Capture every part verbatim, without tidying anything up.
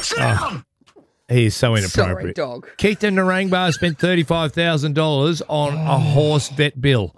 Oh, he is so inappropriate. Sorry, dog. Keaton Narangbar spent thirty-five thousand dollars on a horse vet bill.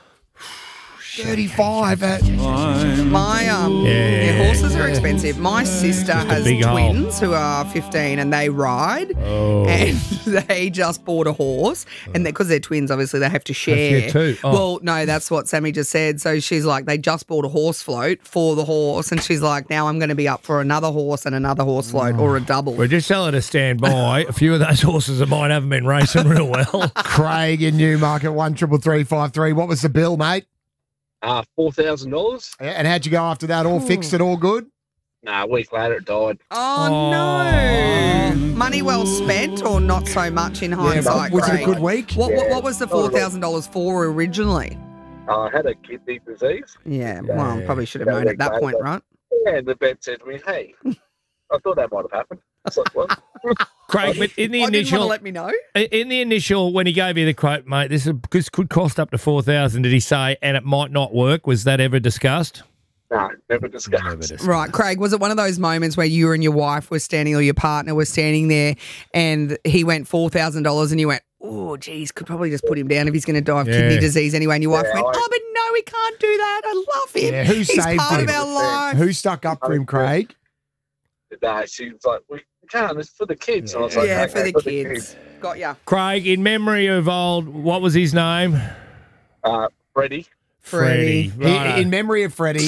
thirty-five at My um, Yeah, yeah, yeah, horses are expensive. My sister has big hole. twins who are fifteen and they ride, Oh. and they just bought a horse, and because they're twins, obviously they have to share. share too. Oh. Well, no, that's what Sammy just said. So she's like, they just bought a horse float for the horse, and she's like, now I'm going to be up for another horse and another horse float or a double. Well, just tell her to stand by. A few of those horses of mine haven't been racing real well. Craig in Newmarket, one triple three five three. What was the bill, mate? Uh, four thousand dollars. And how'd you go after that? All fixed and all good? Nah, a week later it died. Oh, Oh. no. Money well spent or not so much in hindsight, was it a Craig? good week? What, what, Yeah. what was the four thousand dollars for originally? Uh, I had a kidney disease. Yeah, well, Yeah. probably should have known at that point, right? Yeah, and the vet said to me, hey, I thought that might have happened. I was like, what? Craig, but in the I didn't want initial, to let me know. in the initial, when he gave you the quote, mate, this, is, this could cost up to four thousand. Did he say, and it might not work? Was that ever discussed? No, never discussed. Never discussed. Right, Craig, was it one of those moments where you and your wife were standing or your partner was standing there and he went four thousand dollars and you went, oh, geez, could probably just put him down if he's going to die of Yeah. kidney disease anyway. And your wife Yeah, went, I- oh, but no, we can't do that. I love him. Yeah, who He's saved part him? of our life. Who stuck up for him, Craig? No, she was like, we can't, it's for the kids. And I was like, Yeah, okay, for the kids. Got ya. Craig, in memory of old, what was his name? Uh, Freddie. Freddie. He- Righto. in memory of Freddie.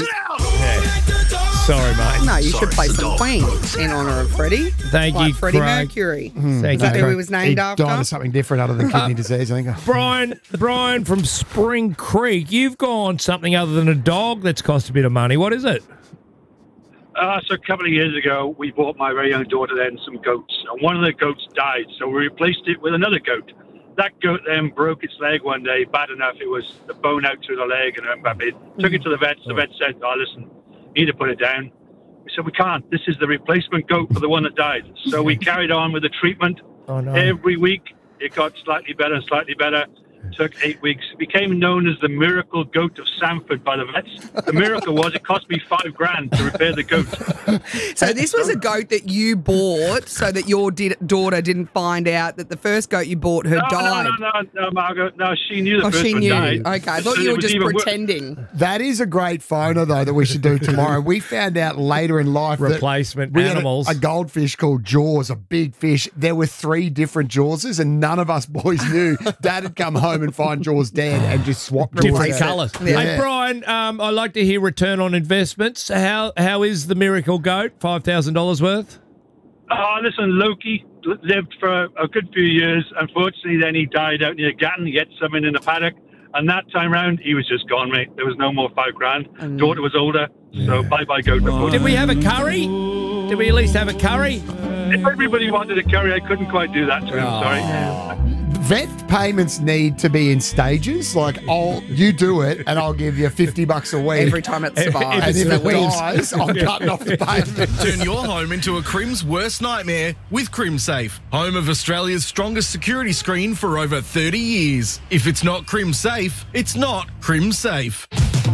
Sorry, mate. No, you should Sorry, play it's the some dog. Queen in honour of Freddie. Thank like you, Freddie Craig. Mercury. Thank Is that you, who Craig. he was He named died after? of something different other than kidney disease, I think. Brian, Brian from Spring Creek, you've gone something other than a dog that's cost a bit of money. What is it? Uh, so a couple of years ago, we bought my very young daughter then some goats, and one of the goats died, so we replaced it with another goat. That goat then broke its leg one day, bad enough, it was the bone out through the leg, and it took it to the vet. The vet said, oh, listen, you need to put it down. We said, we can't. This is the replacement goat for the one that died. So we carried on with the treatment. Oh, no. Every week, it got slightly better, slightly better. Took eight weeks. Became known as the miracle goat of Sanford by the vets. The miracle was it cost me five grand to repair the goat. So this was a goat that you bought so that your di- daughter didn't find out that the first goat you bought her No, died. no, no, no, no, Margot. No, she knew the Oh, first she one knew. died. Okay, I thought So you it were was just even wor- pretending. That is a great phoner, though, that we should do tomorrow. We found out later in life that Replacement we had a- animals. A, goldfish called Jaws, a big fish. There were three different Jawses, and none of us boys knew. Dad had come home and find Jaws dead and just swapped Jaws Different out. colours. Yeah. Hey, Brian, um, I'd like to hear return on investments. How How is the miracle goat? five thousand dollars worth? Oh, listen, Loki l- lived for a good few years. Unfortunately, then he died out near Gatton. He had something in the paddock. And that time round, he was just gone, mate. There was no more five grand. Daughter was older, so bye-bye goat. Did we have a curry? Did we at least have a curry? If everybody wanted a curry, I couldn't quite do that to him, Oh. sorry. Vet payments need to be in stages. Like, I'll you do it, and I'll give you fifty bucks a week. Every time it survives. and if the it week. dies, I'm cutting off the payment. Turn your home into a Crim's worst nightmare with CrimSafe, home of Australia's strongest security screen for over thirty years. If it's not CrimSafe, it's not CrimSafe.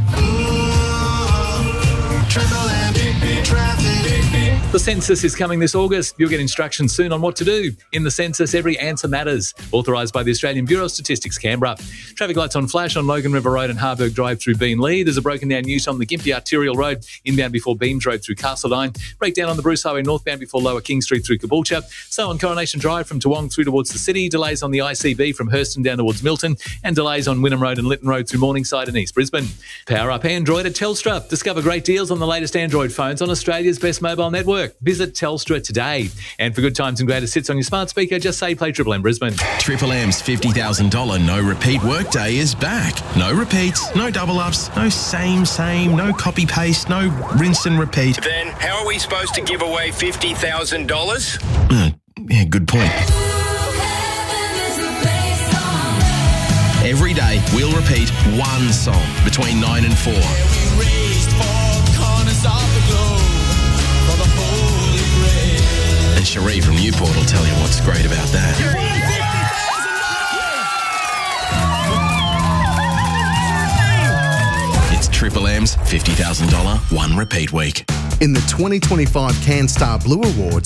The census is coming this August. You'll get instructions soon on what to do. In the census, every answer matters. Authorised by the Australian Bureau of Statistics, Canberra. Traffic lights on flash on Logan River Road and Harburg Drive through Beenleigh. There's a broken down use on the Gympie Arterial Road, inbound before Beams Road through Castledine. Breakdown on the Bruce Highway northbound before Lower King Street through Caboolture. So on Coronation Drive from Toowong through towards the city. Delays on the I C B from Hurston down towards Milton. And delays on Wynnum Road and Lytton Road through Morningside and East Brisbane. Power up Android at Telstra. Discover great deals on the latest Android phones on Australia's best mobile network. Visit Telstra today. And for good times and greatest hits on your smart speaker, just say play Triple M Brisbane. Triple M's fifty thousand dollars no repeat workday is back. No repeats, no double ups, no same, same, no copy paste, no rinse and repeat. Then how are we supposed to give away fifty thousand dollars? Uh, yeah, good point. Every day, we'll repeat one song between nine and four. And Cherie from Newport will tell you what's great about that. It's Triple M's fifty thousand dollars one repeat week. In the twenty twenty-five CanStar Blue Awards,